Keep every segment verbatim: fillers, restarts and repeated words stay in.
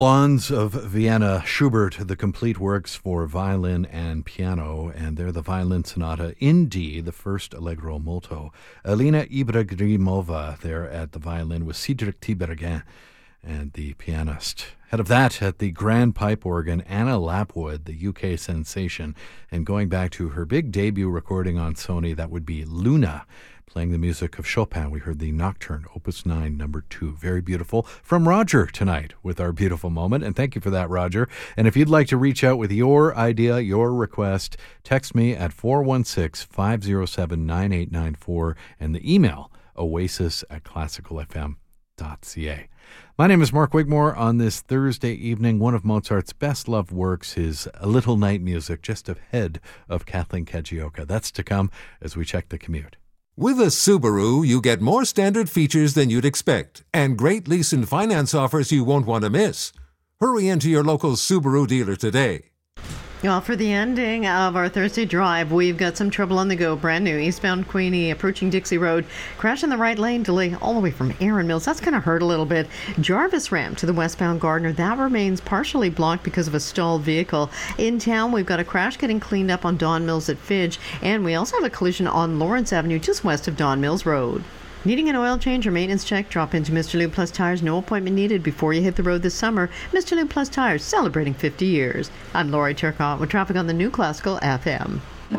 Lawns of Vienna, Schubert, the complete works for violin and piano, and they're the Violin Sonata in D, the first Allegro molto. Alina Ibragimova there at the violin with Cédric Tiberghien and the pianist. Head of that at the grand pipe organ, Anna Lapwood, the U K sensation, and going back to her big debut recording on Sony, that would be Luna. Playing the music of Chopin, we heard the Nocturne, Opus nine, number two. Very beautiful. From Roger tonight with our beautiful moment. And thank you for that, Roger. And if you'd like to reach out with your idea, your request, text me at four one six, five oh seven, nine eight nine four and the email oasis at classical f m dot c a. My name is Mark Wigmore. On this Thursday evening, one of Mozart's best-loved works, his A Little Night Music, just ahead of Kathleen Kajioka. That's to come as we check the commute. With a Subaru, you get more standard features than you'd expect and great lease and finance offers you won't want to miss. Hurry into your local Subaru dealer today. Well, for the ending of our Thursday drive, we've got some trouble on the go. Brand new eastbound Queenie approaching Dixie Road. Crash in the right lane, delay all the way from Erin Mills. That's going to hurt a little bit. Jarvis Ramp to the westbound Gardner. That remains partially blocked because of a stalled vehicle. In town, we've got a crash getting cleaned up on Don Mills at Fidge. And we also have a collision on Lawrence Avenue just west of Don Mills Road. Needing an oil change or maintenance check? Drop into Mister Lube Plus Tires. No appointment needed before you hit the road this summer. Mister Lube Plus Tires, celebrating fifty years. I'm Lori Turcotte with traffic on the New Classical F M.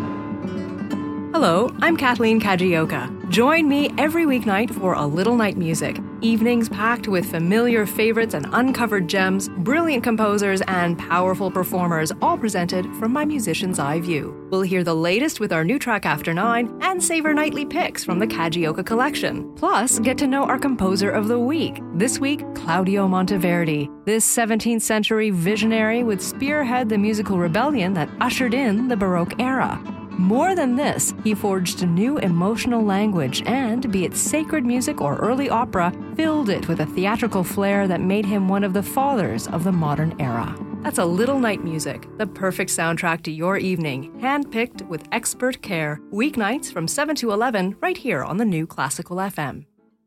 Hello, I'm Kathleen Kajioka. Join me every weeknight for A Little Night Music. Evenings packed with familiar favorites and uncovered gems, brilliant composers, and powerful performers, all presented from my musician's eye view. We'll hear the latest with our new track After Nine and savor nightly picks from the Kajioka collection. Plus, get to know our composer of the week. This week, Claudio Monteverdi. This seventeenth century visionary would spearhead the musical rebellion that ushered in the Baroque era. More than this, he forged a new emotional language and, be it sacred music or early opera, filled it with a theatrical flair that made him one of the fathers of the modern era. That's A Little Night Music, the perfect soundtrack to your evening, handpicked with expert care, weeknights from seven to eleven, right here on the New Classical F M.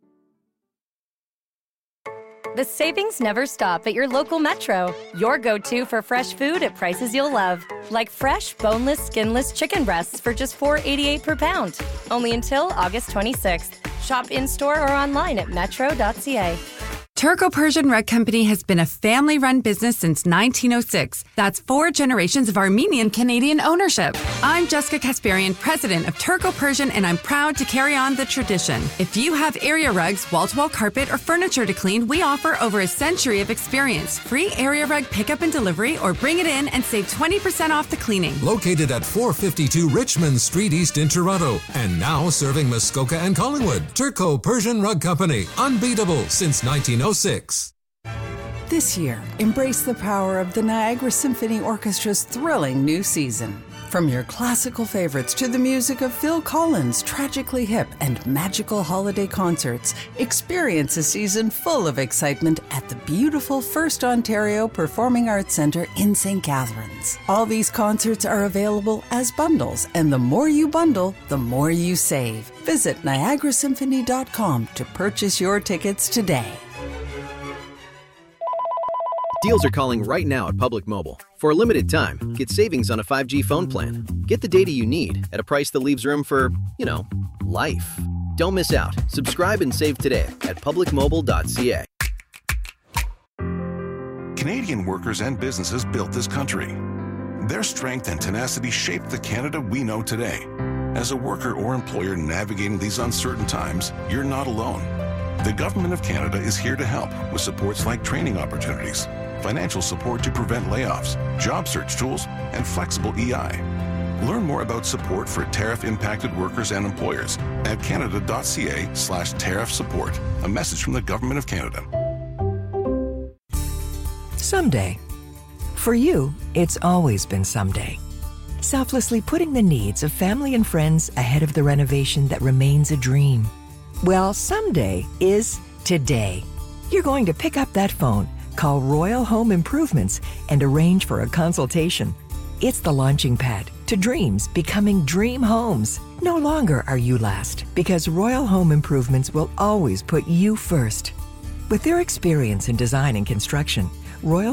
The savings never stop at your local Metro. Your go-to for fresh food at prices you'll love. Like fresh, boneless, skinless chicken breasts for just four dollars and eighty-eight cents per pound. Only until August twenty-sixth. Shop in-store or online at metro dot c a. Turco-Persian Rug Company has been a family-run business since nineteen oh six. That's four generations of Armenian-Canadian ownership. I'm Jessica Kasparian, president of Turco-Persian, and I'm proud to carry on the tradition. If you have area rugs, wall-to-wall carpet, or furniture to clean, we offer over a century of experience. Free area rug pickup and delivery, or bring it in and save twenty percent off the cleaning. Located at four fifty-two Richmond Street East in Toronto, and now serving Muskoka and Collingwood. Turco-Persian Rug Company, unbeatable since nineteen oh six. This year, embrace the power of the Niagara Symphony Orchestra's thrilling new season. From your classical favorites to the music of Phil Collins' tragically hip and magical holiday concerts, experience a season full of excitement at the beautiful First Ontario Performing Arts Centre in Saint Catharines. All these concerts are available as bundles, and the more you bundle, the more you save. Visit niagara symphony dot com to purchase your tickets today. Deals are calling right now at Public Mobile. For a limited time, get savings on a five G phone plan. Get the data you need at a price that leaves room for, you know, life. Don't miss out. Subscribe and save today at public mobile dot c a. Canadian workers and businesses built this country. Their strength and tenacity shaped the Canada we know today. As a worker or employer navigating these uncertain times, you're not alone. The Government of Canada is here to help with supports like training opportunities, financial support to prevent layoffs, job search tools, and flexible E I. Learn more about support for tariff-impacted workers and employers at canada dot c a slash tariff support. A message from the Government of Canada. Someday. For you, it's always been someday. Selflessly putting the needs of family and friends ahead of the renovation that remains a dream. Well, someday is today. You're going to pick up that phone, call Royal Home Improvements, and arrange for a consultation. It's the launching pad to dreams becoming dream homes. No longer are you last, because Royal Home Improvements will always put you first. With their experience in design and construction, Royal